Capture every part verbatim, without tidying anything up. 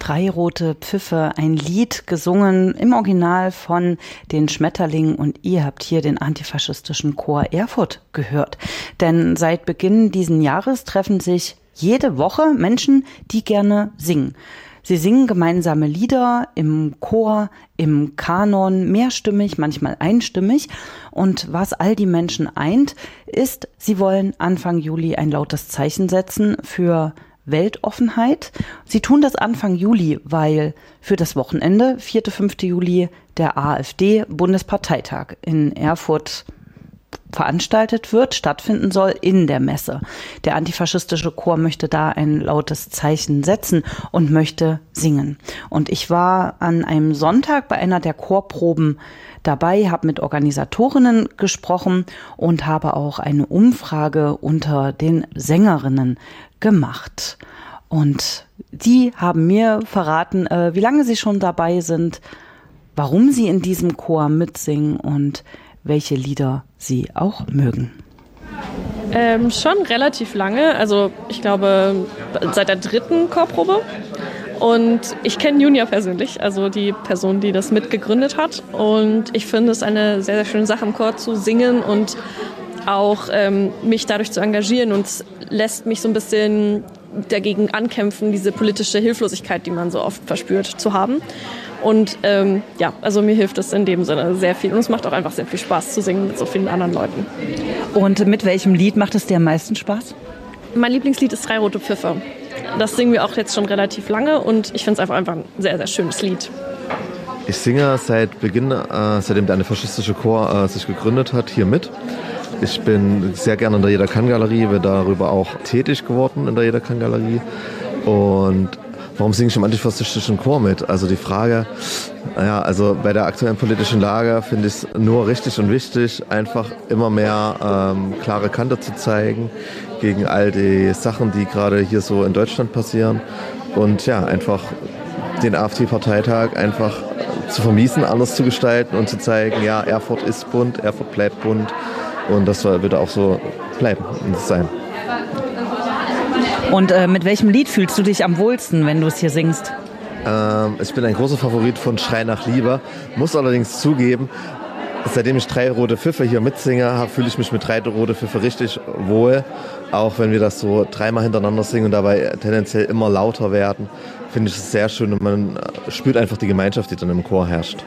Drei rote Pfiffe, ein Lied gesungen im Original von den Schmetterlingen und ihr habt hier den antifaschistischen Chor Erfurt gehört. Denn seit Beginn diesen Jahres treffen sich jede Woche Menschen, die gerne singen. Sie singen gemeinsame Lieder im Chor, im Kanon, mehrstimmig, manchmal einstimmig. Und was all die Menschen eint, ist, sie wollen Anfang Juli ein lautes Zeichen setzen für Weltoffenheit. Sie tun das Anfang Juli, weil für das Wochenende, vierten bis fünften Juli, der AfD-Bundesparteitag in Erfurt veranstaltet wird, stattfinden soll in der Messe. Der antifaschistische Chor möchte da ein lautes Zeichen setzen und möchte singen. Und ich war an einem Sonntag bei einer der Chorproben dabei, habe mit Organisatorinnen gesprochen und habe auch eine Umfrage unter den Sängerinnen gemacht. Und die haben mir verraten, äh, wie lange sie schon dabei sind, warum sie in diesem Chor mitsingen und welche Lieder sie auch mögen. Ähm, schon relativ lange, also ich glaube seit der dritten Chorprobe. Und ich kenne Junia persönlich, also die Person, die das mitgegründet hat. Und ich finde es eine sehr, sehr schöne Sache, im Chor zu singen und auch ähm, mich dadurch zu engagieren. Und es lässt mich so ein bisschen dagegen ankämpfen, diese politische Hilflosigkeit, die man so oft verspürt, zu haben. Und ähm, ja, also mir hilft es in dem Sinne sehr viel. Und es macht auch einfach sehr viel Spaß zu singen mit so vielen anderen Leuten. Und mit welchem Lied macht es dir am meisten Spaß? Mein Lieblingslied ist Drei rote Pfiffe. Das singen wir auch jetzt schon relativ lange und ich finde es einfach, einfach ein sehr, sehr schönes Lied. Ich singe seit Beginn, äh, seitdem der antifaschistische Chor äh, sich gegründet hat, hier mit. Ich bin sehr gerne in der Jeder kann Galerie, bin darüber auch tätig geworden in der Jeder kann Galerie. Und warum singe ich im antifaschistischen Chor mit? Also die Frage, naja, also bei der aktuellen politischen Lage finde ich es nur richtig und wichtig, einfach immer mehr ähm, klare Kante zu zeigen gegen all die Sachen, die gerade hier so in Deutschland passieren. Und ja, einfach den AfD-Parteitag einfach zu vermiesen, anders zu gestalten und zu zeigen, ja, Erfurt ist bunt, Erfurt bleibt bunt. Und das soll bitte auch so bleiben und sein. Und äh, mit welchem Lied fühlst du dich am wohlsten, wenn du es hier singst? Ähm, ich bin ein großer Favorit von Schrei nach Liebe, muss allerdings zugeben, seitdem ich Drei rote Pfiffe hier mitsinge, fühle ich mich mit Drei rote Pfiffe richtig wohl. Auch wenn wir das so dreimal hintereinander singen und dabei tendenziell immer lauter werden, finde ich es sehr schön und man spürt einfach die Gemeinschaft, die dann im Chor herrscht.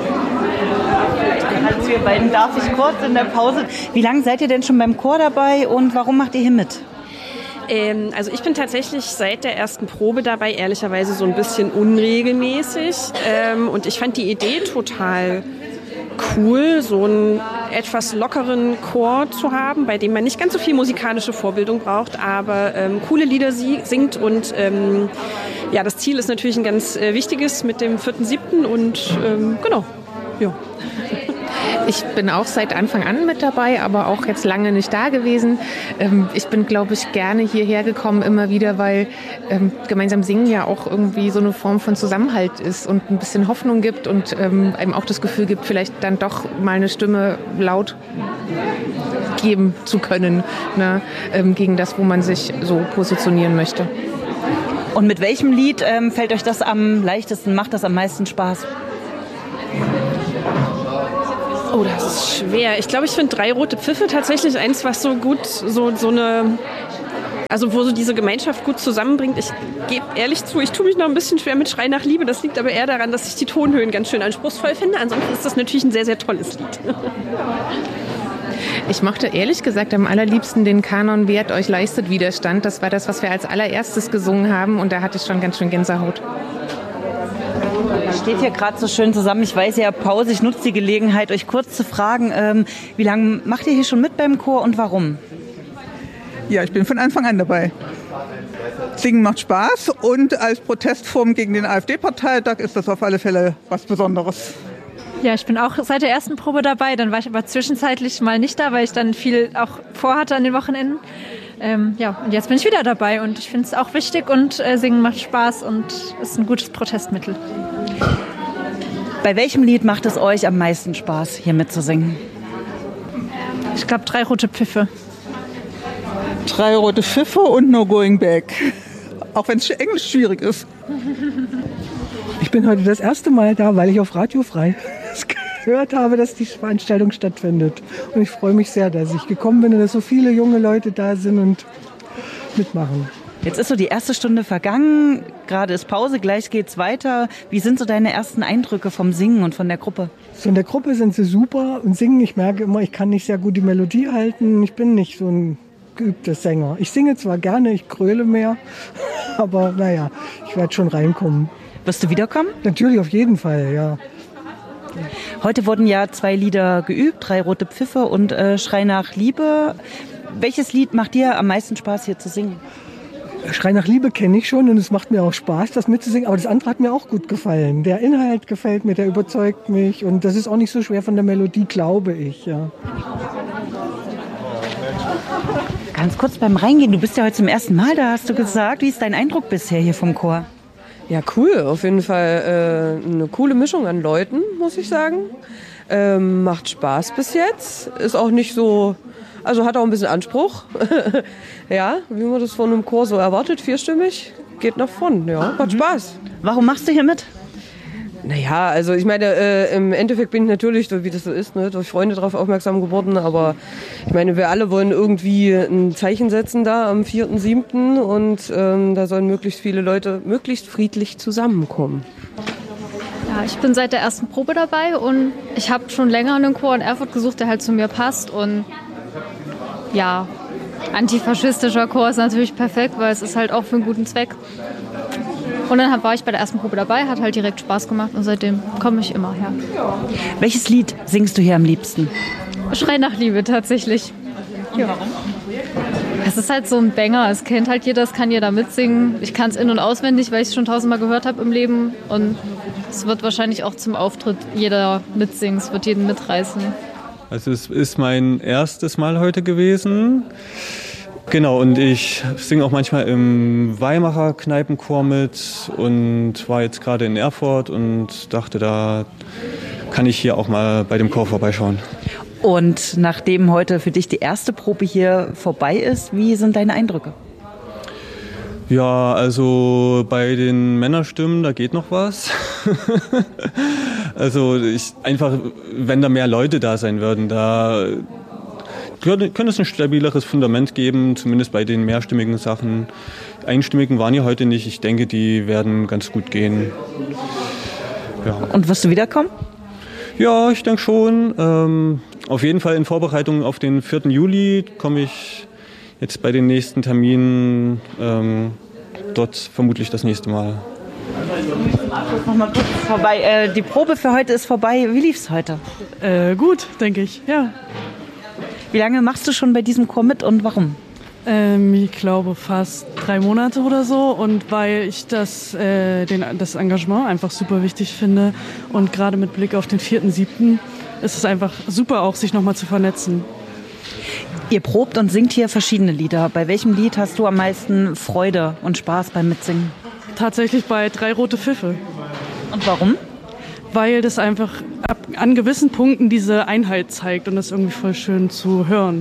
Also ihr beiden, darf ich kurz in der Pause. Wie lange seid ihr denn schon beim Chor dabei und warum macht ihr hier mit? Ähm, also ich bin tatsächlich seit der ersten Probe dabei, ehrlicherweise so ein bisschen unregelmäßig. Ähm, und ich fand die Idee total cool, so einen etwas lockeren Chor zu haben, bei dem man nicht ganz so viel musikalische Vorbildung braucht, aber ähm, coole Lieder sie singt. Und ähm, ja, das Ziel ist natürlich ein ganz äh, wichtiges mit dem vierten siebten und ähm, genau, ja. Ich bin auch seit Anfang an mit dabei, aber auch jetzt lange nicht da gewesen. Ich bin, glaube ich, gerne hierher gekommen immer wieder, weil gemeinsam singen ja auch irgendwie so eine Form von Zusammenhalt ist und ein bisschen Hoffnung gibt und einem auch das Gefühl gibt, vielleicht dann doch mal eine Stimme laut geben zu können, ne, gegen das, wo man sich so positionieren möchte. Und mit welchem Lied ähm, fällt euch das am leichtesten, macht das am meisten Spaß? Oh, das ist schwer. Ich glaube, ich finde Drei rote Pfiffe tatsächlich eins, was so gut, so, so eine, also wo so diese Gemeinschaft gut zusammenbringt. Ich gebe ehrlich zu, ich tue mich noch ein bisschen schwer mit Schrei nach Liebe. Das liegt aber eher daran, dass ich die Tonhöhen ganz schön anspruchsvoll finde. Ansonsten ist das natürlich ein sehr, sehr tolles Lied. Ich mochte ehrlich gesagt am allerliebsten den Kanon Wert euch leistet Widerstand. Das war das, was wir als allererstes gesungen haben und da hatte ich schon ganz schön Gänsehaut. Steht hier gerade so schön zusammen. Ich weiß ja, Pause, ich nutze die Gelegenheit, euch kurz zu fragen, ähm, wie lange macht ihr hier schon mit beim Chor und warum? Ja, ich bin von Anfang an dabei. Singen macht Spaß und als Protestform gegen den AfD-Parteitag ist das auf alle Fälle was Besonderes. Ja, ich bin auch seit der ersten Probe dabei, dann war ich aber zwischenzeitlich mal nicht da, weil ich dann viel auch vorhatte an den Wochenenden. Ähm, ja, und jetzt bin ich wieder dabei und ich finde es auch wichtig und äh, Singen macht Spaß und ist ein gutes Protestmittel. Bei welchem Lied macht es euch am meisten Spaß, hier mitzusingen? Ich glaube, Drei rote Pfiffe. Drei rote Pfiffe und No Going Back. auch wenn es Englisch schwierig ist. Ich bin heute das erste Mal da, weil ich auf Radio Frei gehört habe, dass die Veranstaltung stattfindet. Und ich freue mich sehr, dass ich gekommen bin und dass so viele junge Leute da sind und mitmachen. Jetzt ist so die erste Stunde vergangen, gerade ist Pause, gleich geht's weiter. Wie sind so deine ersten Eindrücke vom Singen und von der Gruppe? So in der Gruppe sind sie super und singen. Ich merke immer, ich kann nicht sehr gut die Melodie halten. Ich bin nicht so ein geübter Sänger. Ich singe zwar gerne, ich gröle mehr, aber naja, ich werde schon reinkommen. Wirst du wiederkommen? Natürlich, auf jeden Fall, ja. Heute wurden ja zwei Lieder geübt, Drei rote Pfiffe und äh, Schrei nach Liebe. Welches Lied macht dir am meisten Spaß hier zu singen? Schrei nach Liebe kenne ich schon und es macht mir auch Spaß, das mitzusingen. Aber das andere hat mir auch gut gefallen. Der Inhalt gefällt mir, der überzeugt mich und das ist auch nicht so schwer von der Melodie, glaube ich. Ja. Ganz kurz beim Reingehen, du bist ja heute zum ersten Mal da, hast du gesagt. Wie ist dein Eindruck bisher hier vom Chor? Ja, cool. Auf jeden Fall äh, eine coole Mischung an Leuten, muss ich sagen. Ähm, macht Spaß bis jetzt. Ist auch nicht so, also hat auch ein bisschen Anspruch. Ja, wie man das von einem Chor so erwartet, vierstimmig. Geht nach vorn, ja, macht Spaß. Warum machst du hier mit? Naja, also ich meine, äh, im Endeffekt bin ich natürlich, wie das so ist, ne, durch Freunde darauf aufmerksam geworden, aber ich meine, wir alle wollen irgendwie ein Zeichen setzen da am vierten siebten und ähm, da sollen möglichst viele Leute möglichst friedlich zusammenkommen. Ja, ich bin seit der ersten Probe dabei und ich habe schon länger einen Chor in Erfurt gesucht, der halt zu mir passt und ja, antifaschistischer Chor ist natürlich perfekt, weil es ist halt auch für einen guten Zweck. Und dann war ich bei der ersten Probe dabei, hat halt direkt Spaß gemacht und seitdem komme ich immer her. Welches Lied singst du hier am liebsten? Schrei nach Liebe tatsächlich. Ja. Es ist halt so ein Banger, es kennt halt jeder, es kann jeder mitsingen. Ich kann es in- und auswendig, weil ich es schon tausendmal gehört habe im Leben. Und es wird wahrscheinlich auch zum Auftritt jeder mitsingen, es wird jeden mitreißen. Also es ist mein erstes Mal heute gewesen. Genau, und ich singe auch manchmal im Weimarer Kneipenchor mit und war jetzt gerade in Erfurt und dachte, da kann ich hier auch mal bei dem Chor vorbeischauen. Und nachdem heute für dich die erste Probe hier vorbei ist, wie sind deine Eindrücke? Ja, also bei den Männerstimmen, da geht noch was. Also ich, einfach, wenn da mehr Leute da sein würden, da könnte es ein stabileres Fundament geben, zumindest bei den mehrstimmigen Sachen. Einstimmigen waren ja heute nicht. Ich denke, die werden ganz gut gehen. Ja. Und wirst du wiederkommen? Ja, ich denke schon. Ähm, auf jeden Fall in Vorbereitung auf den vierten Juli komme ich jetzt bei den nächsten Terminen ähm, dort vermutlich das nächste Mal. Noch mal kurz vorbei. Äh, die Probe für heute ist vorbei. Wie lief's heute? Äh, gut, denke ich, ja. Wie lange machst du schon bei diesem Chor mit und warum? Ähm, ich glaube fast drei Monate oder so und weil ich das, äh, den, das Engagement einfach super wichtig finde und gerade mit Blick auf den vierten siebten ist es einfach super auch, sich nochmal zu vernetzen. Ihr probt und singt hier verschiedene Lieder. Bei welchem Lied hast du am meisten Freude und Spaß beim Mitsingen? Tatsächlich bei Drei rote Pfiffe. Und warum? Weil das einfach ab, an gewissen Punkten diese Einheit zeigt und das irgendwie voll schön zu hören.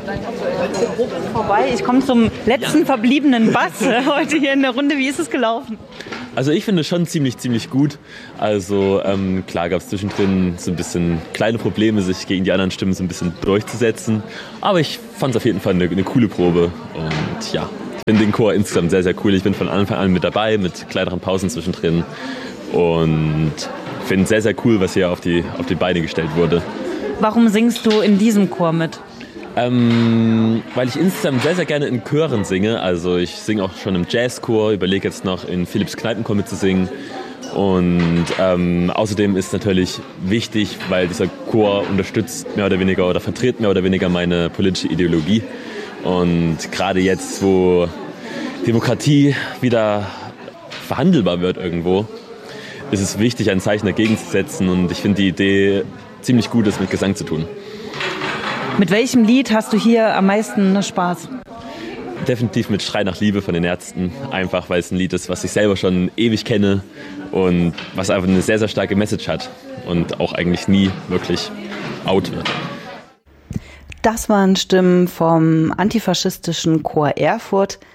Vorbei. Ich komme zum letzten verbliebenen Bass heute hier in der Runde. Wie ist es gelaufen? Also ich finde es schon ziemlich, ziemlich gut. Also ähm, klar gab es zwischendrin so ein bisschen kleine Probleme, sich gegen die anderen Stimmen so ein bisschen durchzusetzen. Aber ich fand es auf jeden Fall eine, eine coole Probe. Und ja, ich finde den Chor insgesamt sehr, sehr cool. Ich bin von Anfang an mit dabei, mit kleineren Pausen zwischendrin. Und ich finde es sehr, sehr cool, was hier auf die, auf die Beine gestellt wurde. Warum singst du in diesem Chor mit? Ähm, weil ich insgesamt sehr, sehr gerne in Chören singe. Also ich singe auch schon im Jazzchor, überlege jetzt noch in Philipps Kneipenchor mitzusingen. Und ähm, außerdem ist natürlich wichtig, weil dieser Chor unterstützt mehr oder weniger oder vertritt mehr oder weniger meine politische Ideologie. Und gerade jetzt, wo Demokratie wieder verhandelbar wird irgendwo, ist es wichtig, ein Zeichen dagegen zu setzen. Und ich finde die Idee ziemlich gut, das mit Gesang zu tun. Mit welchem Lied hast du hier am meisten Spaß? Definitiv mit Schrei nach Liebe von den Ärzten. Einfach, weil es ein Lied ist, was ich selber schon ewig kenne und was einfach eine sehr, sehr starke Message hat und auch eigentlich nie wirklich out wird. Das waren Stimmen vom antifaschistischen Chor Erfurt.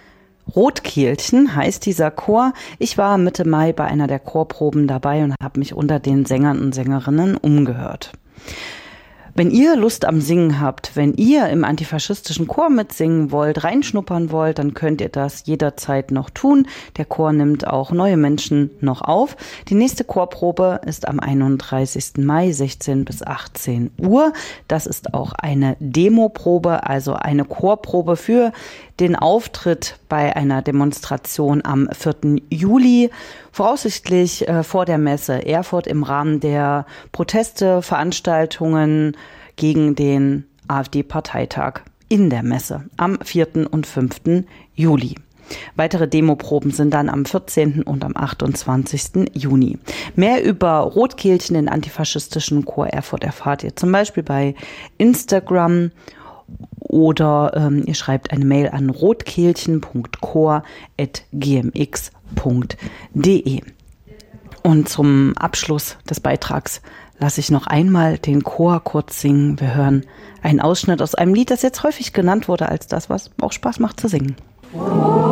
Rotkehlchen heißt dieser Chor. Ich war Mitte Mai bei einer der Chorproben dabei und habe mich unter den Sängern und Sängerinnen umgehört. Wenn ihr Lust am Singen habt, wenn ihr im antifaschistischen Chor mitsingen wollt, reinschnuppern wollt, dann könnt ihr das jederzeit noch tun. Der Chor nimmt auch neue Menschen noch auf. Die nächste Chorprobe ist am einunddreißigsten Mai, sechzehn bis achtzehn Uhr. Das ist auch eine Demoprobe, also eine Chorprobe für den Auftritt bei einer Demonstration am vierten Juli. Voraussichtlich äh, vor der Messe Erfurt im Rahmen der Proteste, Veranstaltungen gegen den AfD-Parteitag in der Messe am vierten und fünften Juli. Weitere Demoproben sind dann am vierzehnten und am achtundzwanzigsten Juni. Mehr über Rotkehlchen, den antifaschistischen Chor Erfurt, erfahrt ihr zum Beispiel bei Instagram oder ähm, ihr schreibt eine Mail an rotkehlchen punkt chor at g m x punkt d e. Und zum Abschluss des Beitrags lasse ich noch einmal den Chor kurz singen. Wir hören einen Ausschnitt aus einem Lied, das jetzt häufig genannt wurde als das, was auch Spaß macht zu singen.